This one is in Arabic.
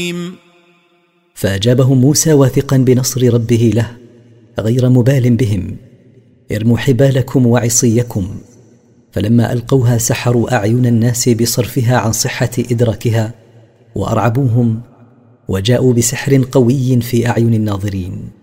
فأجابهم موسى واثقا بنصر ربه له غير مبال بهم: ارموا حبالكم وعصيكم. فلما ألقوها سحروا أعين الناس بصرفها عن صحة إدراكها وأرعبوهم، وجاءوا بسحر قوي في أعين الناظرين.